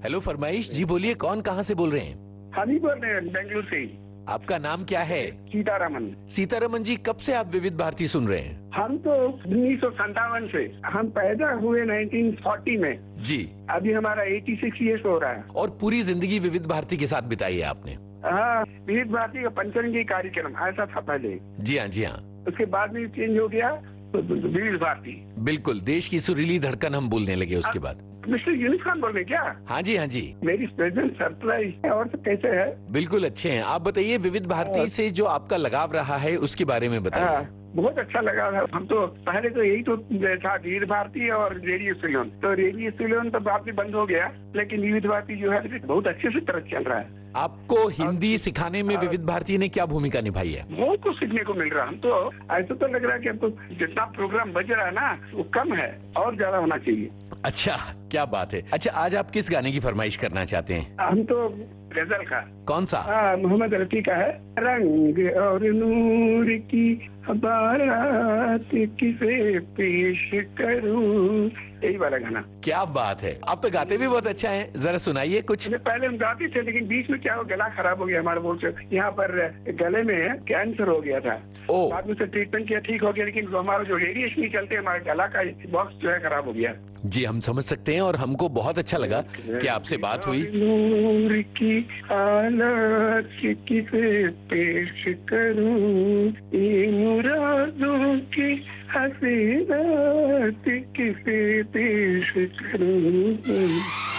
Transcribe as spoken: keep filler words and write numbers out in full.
Hello फरमाइश जी, बोलिए कौन कहाँ से बोल रहे हैं? हम ही बोल रहे हैं बेंगलुरु से। आपका नाम क्या है? सीतारमन। सीतारमन जी, कब से आप विविध भारती सुन रहे हैं? हम तो उन्नीस सौ संतावन से, हम पैदा हुए उन्नीस सौ चालीस में जी। अभी हमारा छियासी इयर्स हो रहा है। और पूरी जिंदगी विविध भारती के साथ बिताई है आपने? हाँ, विविध भारती का पंचरंगी कार्यक्रम ऐसा था पहले। जी हाँ, जी हाँ। उसके बाद में चेंज हो गया तो विविध भारती। बिल्कुल, देश की सुरीली धड़कन हम बोलने लगे उसके बाद। मिस्टर यूनिस खान बोल रहे क्या? हाँ जी, हाँ जी। मेरी प्रेजेंट सरप्राइज है। और सब कैसे है? बिल्कुल अच्छे हैं। आप बताइए, विविध भारती से जो आपका लगाव रहा है उसके बारे में बताइए। बहुत अच्छा लगा था। हम तो पहले तो यही तो था, विविध भारती और रेडियो सिलोन। तो रेडियो सिलोन तो भारती बंद हो गया, लेकिन विविध भारती जो है बहुत अच्छे से तरह चल रहा है। आपको हिंदी सिखाने में विविध भारती ने क्या भूमिका निभाई है? बहुत कुछ सीखने को मिल रहा है। हम तो ऐसा तो लग रहा है कि हमको जितना प्रोग्राम बज रहा है ना वो कम है और ज्यादा होना चाहिए। अच्छा, क्या बात है। अच्छा, आज आप किस गाने की फरमाइश करना चाहते हैं? हम तो गजल का। कौन सा? हाँ, मोहम्मद रफी का है। रंग और नूर की बारात किसे पेश करूं, यही वाला गाना। क्या बात है, आप तो गाते भी बहुत अच्छा है। जरा सुनाइए कुछ। पहले हम गाते थे, लेकिन बीच में क्या हो, गला खराब हो गया हमारा। वो यहाँ पर गले में कैंसर हो गया था। ओ। बाद में से ट्रीटमेंट किया, ठीक हो गया, लेकिन हमारा जो रेडिएशन चलते हमारे गला का बॉक्स जो है खराब हो गया। जी, हम समझ सकते हैं और हमको बहुत अच्छा लगा कि आपसे बात हुई। नूर की हालत किसे पेश करूं, ये मुरादों की हसीनात किसे पेश करूं।